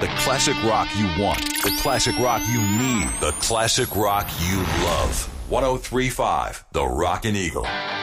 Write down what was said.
The classic rock you want. The classic rock you need. The classic rock you love. 103.5 The Rockin' Eagle.